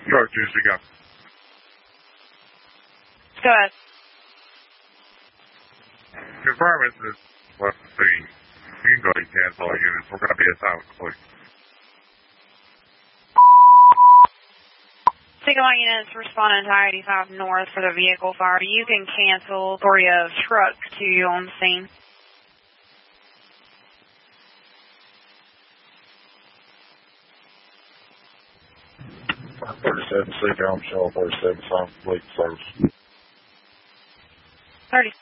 Sure, Tuesday, go. Go ahead. Confirm is left the scene. You can go ahead and cancel all units. We're going to be a silent complete. Single line units responding to I-85 north for the vehicle fire. You can cancel for your truck to on the scene. Seven, Seagram, Shell 37, silent complete service. 30.